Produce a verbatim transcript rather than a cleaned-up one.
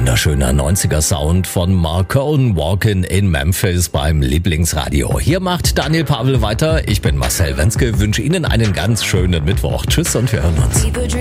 wunderschöner neunziger Sound von Mark Cohn, Walkin' in Memphis beim Lieblingsradio. Hier macht Daniel Pavel weiter. Ich bin Marcel Wenzke, wünsche Ihnen einen ganz schönen Mittwoch. Tschüss und wir hören uns.